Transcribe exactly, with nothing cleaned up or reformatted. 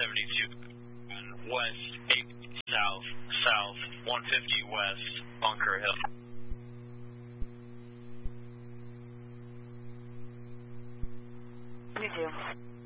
seventy-two, west, eighty south, south, one fifty west, Bunker Hill. You do.